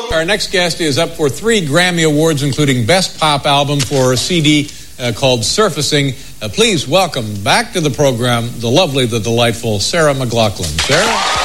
Our next guest is up for 3 Grammy Awards, including Best Pop Album for a CD called Surfacing. Please welcome back to the program the lovely, the delightful Sarah McLachlan. Sarah?